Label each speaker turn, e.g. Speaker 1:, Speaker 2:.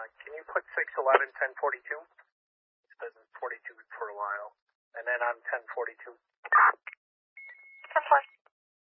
Speaker 1: can you put 611, 1042? It's been 42 for a while. And then on 1042.
Speaker 2: 1042.